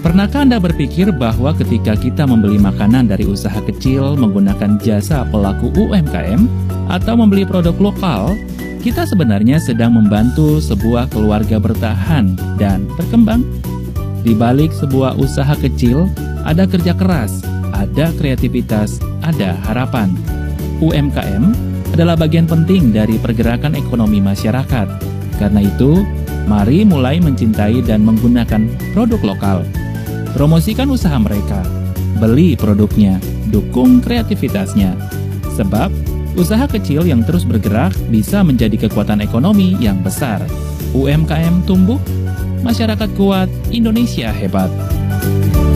Pernahkah Anda berpikir bahwa ketika kita membeli makanan dari usaha kecil menggunakan jasa pelaku UMKM atau membeli produk lokal, kita sebenarnya sedang membantu sebuah keluarga bertahan dan berkembang? Di balik sebuah usaha kecil, ada kerja keras, ada kreativitas, ada harapan. UMKM adalah bagian penting dari pergerakan ekonomi masyarakat. Karena itu, mari mulai mencintai dan menggunakan produk lokal. Promosikan usaha mereka, beli produknya, dukung kreativitasnya. Sebab, usaha kecil yang terus bergerak bisa menjadi kekuatan ekonomi yang besar. UMKM tumbuh, masyarakat kuat, Indonesia hebat.